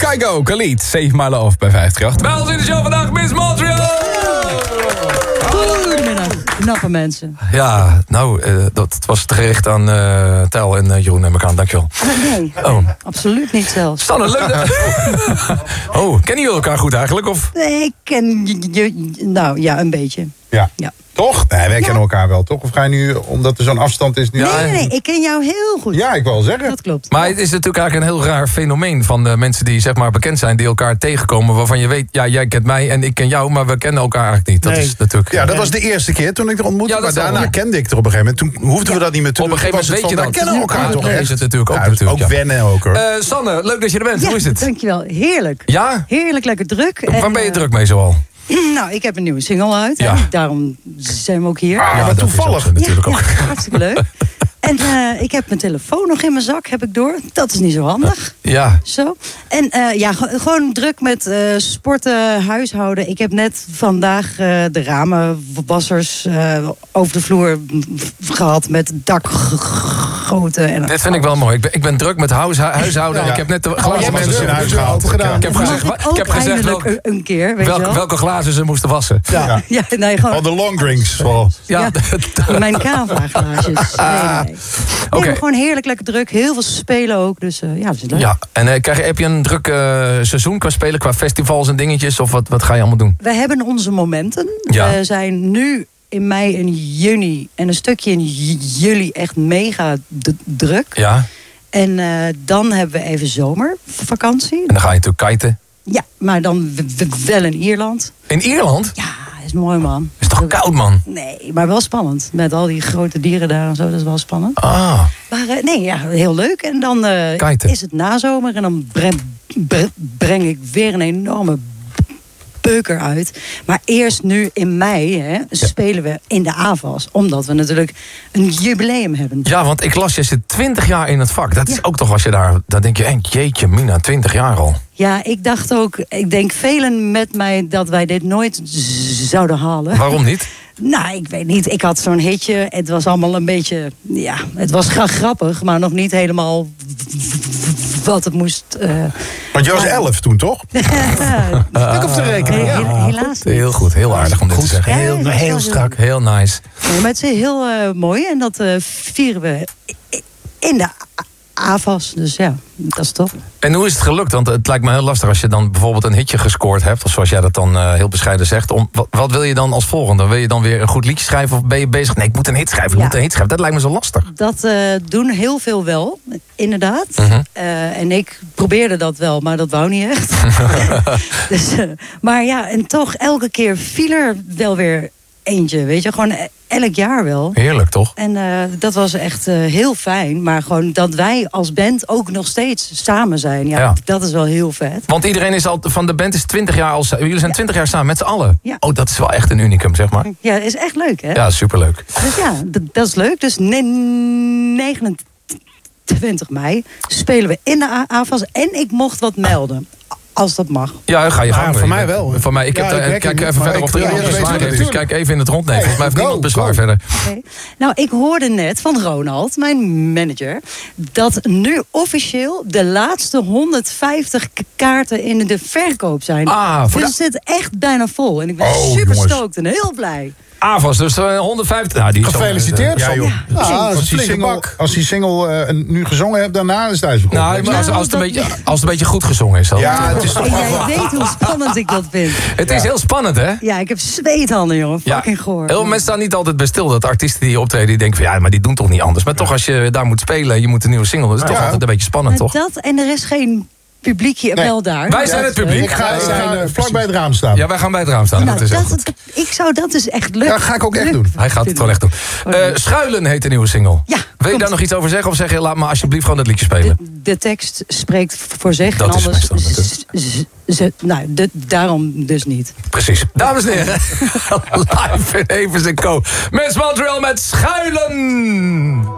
Kygo, Khalid, Save My Love bij 538. Bij ons in de show vandaag, Miss Montreal! Goedemiddag, knappe mensen. Ja, nou, dat was gericht aan Tel en Jeroen en elkaar. Dankjewel. Nee, absoluut niet zelfs. Sanne, leuk. Kennen jullie elkaar goed eigenlijk? Of? Nee, ik ken je, nou ja, een beetje. Ja. Ja. Toch? Nee, wij kennen elkaar wel, toch? Of ga je nu, omdat er zo'n afstand is... Nu... Nee, ik ken jou heel goed. Ja, ik wil zeggen. Dat klopt. Maar het is natuurlijk eigenlijk een heel raar fenomeen van de mensen die zeg maar bekend zijn, die elkaar tegenkomen, waarvan je weet, ja, jij kent mij en ik ken jou, maar we kennen elkaar eigenlijk niet. Dat is natuurlijk... Ja, dat was de eerste keer toen ik er ontmoette, Ja, maar dat daarna wel. kende ik er op een gegeven moment. Toen hoefden we dat niet meer te doen. Op een gegeven moment weet je dat. We kennen elkaar toch Ja, echt? is het natuurlijk ook. Ja, natuurlijk, ook wennen ook hoor. Sanne, leuk dat je er bent. Ja, Hoe is het? dankjewel. Heerlijk. Ja? Heerlijk, lekker druk. Waar ben je druk mee zoal? Nou, ik heb een nieuwe single uit. Ja. Hè? Daarom zijn we ook hier. maar dat is toevallig. ook zo natuurlijk ook. Ja, hartstikke leuk. En ik heb mijn telefoon nog in mijn zak, heb ik door. Dat is niet zo handig. Ja. Zo. En gewoon druk met sporten, huishouden. Ik heb net vandaag de ramenwassers over de vloer gehad met dakgoten. En Dit vind ik wel mooi. Ik ben druk met huishouden. Ja. Ik heb net de Je glazen hebt wassen. het in huis gehaald. Ik heb gezegd, eindelijk een keer, weet je wel. welke glazen ze moesten wassen. Ja. Ja, nee, gewoon Al de long drinks. Vooral. Ja. mijn Cava-glaasjes. Nee. Oké. Maar gewoon heerlijk lekker druk. Heel veel spelen ook. Dus dat is leuk. Ja, en heb je een druk seizoen qua spelen, qua festivals en dingetjes? Of wat ga je allemaal doen? We hebben onze momenten. Ja. We zijn nu in mei en juni en een stukje in juli echt mega druk. Ja, En dan hebben we even zomervakantie. en dan ga je natuurlijk kiten. Ja, maar dan wel in Ierland. In Ierland? Ja, is mooi man. Is toch koud, man? Nee, maar wel spannend. Met al die grote dieren daar en zo, dat is wel spannend. Ah, Maar nee, ja, heel leuk. En dan Kiten. is het nazomer en dan breng ik weer een enorme beuker uit. Maar eerst nu in mei spelen we in de AVAS. Omdat we natuurlijk een jubileum hebben. ja, want ik las, je zit 20 jaar in het vak. Dat is Ja. ook toch als je dan denk je, jeetje mina, 20 jaar al. Ja, ik dacht ook, ik denk velen met mij dat wij dit nooit zouden halen. Waarom niet? Nou, ik weet niet. Ik had zo'n hitje. Het was allemaal een beetje... Ja, het was grappig, maar nog niet helemaal wat het moest. Want je was 11 toen, toch? Ik op te rekenen. Nee, Ja. helaas niet. Heel goed, heel aardig om dit te zeggen. Ja, dat is Heel wel strak, heel nice. Nee, maar het is heel mooi en dat vieren we in de AVAS. Dus ja, dat is tof. En hoe is het gelukt? Want het lijkt me heel lastig als je dan bijvoorbeeld een hitje gescoord hebt. Of zoals jij dat dan heel bescheiden zegt. Wat wil je dan als volgende? Wil je dan weer een goed liedje schrijven? Of ben je bezig? Nee, ik moet een hit schrijven. Ik moet een hit schrijven. Dat lijkt me zo lastig. Dat doen heel veel wel, inderdaad. Mhm. En ik probeerde dat wel, maar dat wou niet echt. Dus, maar ja, en toch elke keer viel er wel weer eentje. Weet je, gewoon elk jaar wel. Heerlijk, toch? En dat was echt heel fijn. Maar gewoon dat wij als band ook nog steeds samen zijn. Ja, Ja. dat is wel heel vet. Want iedereen is al van de band is 20 jaar al. Jullie zijn 20 jaar samen met z'n allen. Ja. Oh, dat is wel echt een unicum, zeg maar. Ja, is echt leuk, hè? Ja, superleuk. Dus ja, dat is leuk. Dus 29 mei spelen we in de AVAS. En ik mocht wat melden. Als dat mag. Ja, ga je gang. voor mij wel. Voor mij, Ja, ik kijk weet even niet, verder maar of er ik iemand probeer bezwaar te heeft. weten. Dus kijk even in het rond. Nee, volgens mij heeft go, niemand bezwaar go. verder. Okay. Nou, ik hoorde net van Ronald, mijn manager, dat nu officieel de laatste 150 kaarten in de verkoop zijn. Ah, voor dus het zit echt bijna vol. En ik ben Oh, super jongens. stoked en heel blij. AVAS, dus 150. Nou, die is Gefeliciteerd. Ja, joh. Ja, dat is een als die single nu gezongen hebt, daarna is het uitverkocht. Nou, maar als het een beetje goed gezongen is. Dan. Ja, het is toch En wel... jij weet hoe spannend ik dat vind. Het is heel spannend, hè? Ja, ik heb zweethanden, jongen. Fucking goor. Heel veel mensen staan niet altijd bij stil. Dat artiesten die optreden, die denken van ja, maar die doen toch niet anders. Maar toch, als je daar moet spelen, je moet een nieuwe single. Dat is toch Ja. altijd een beetje spannend, Maar toch? dat en er is geen publiekje wel daar. Wij zijn het publiek. Ik ga vlak bij het raam staan. Ja, wij gaan bij het raam staan. Nou, dat is heel goed. ik zou dat dus echt leuk. Ja, ga ik ook echt doen. Hij gaat het gewoon echt doen. Schuilen heet de nieuwe single. Ja, Wil je komt. daar nog iets over zeggen? Of zeg je, laat maar alsjeblieft gewoon dat liedje spelen? De tekst spreekt voor zich. Dat en is anders meestal daarom dus niet. Precies. Dames en heren, live in Evers & Co. Miss Montreal met Schuilen.